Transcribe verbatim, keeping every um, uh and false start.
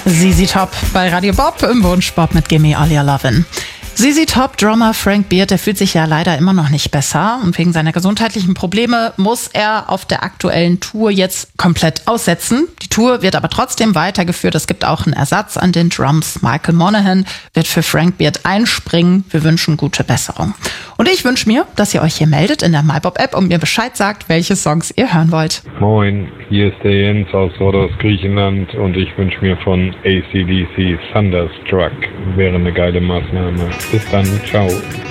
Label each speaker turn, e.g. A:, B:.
A: Z Z Top bei Radio Bob im Wunschbob mit Gimme All Your Lovin'. Z Z Top Drummer Frank Beard, der fühlt sich ja leider immer noch nicht besser und wegen seiner gesundheitlichen Probleme muss er auf der aktuellen Tour jetzt komplett aussetzen. Die Tour wird aber trotzdem weitergeführt. Es gibt auch einen Ersatz an den Drums. Michael Monaghan wird für Frank Beard einspringen. Wir wünschen gute Besserung. Und ich wünsche mir, dass ihr euch hier meldet in der MyBob-App und mir Bescheid sagt, welche Songs ihr hören wollt.
B: Moin, hier ist der Jens aus Rhodos, Griechenland und ich wünsche mir von A C D C Thunderstruck. Wäre eine geile Maßnahme. Bis dann, ciao.